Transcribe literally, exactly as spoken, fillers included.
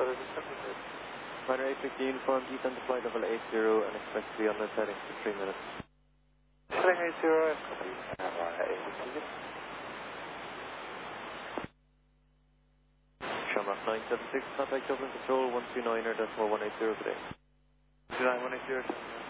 Fighter eight fifty uniform, descend to flight level eight zero and expect to be on the setting for three minutes. Setting eight zero, eight fifty. Shamrock nine seven six, contact Dublin Control one two nine er decimal one eight zero today. two nine one eight zero.